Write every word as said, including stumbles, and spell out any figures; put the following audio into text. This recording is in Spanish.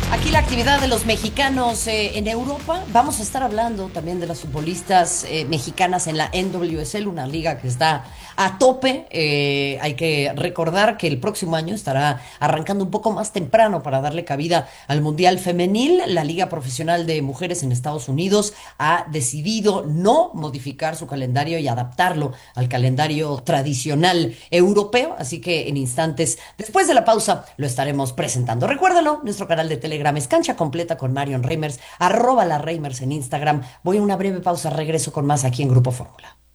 Aquí la actividad de los mexicanos eh, en Europa. Vamos a estar hablando también de las futbolistas eh, mexicanas en la N W S L, una liga que está a tope. Eh, hay que recordar que el próximo año estará arrancando un poco más temprano para darle cabida al Mundial Femenil. La Liga Profesional de Mujeres en Estados Unidos ha decidido no modificar su calendario y adaptarlo al calendario tradicional europeo. Así que en instantes, después de la pausa, lo estaremos presentando. Recuérdalo, nuestro canal de Telegram es Cancha Completa con Marion Reimers, arroba la Reimers en Instagram. Voy a una breve pausa, regreso con más aquí en Grupo Fórmula.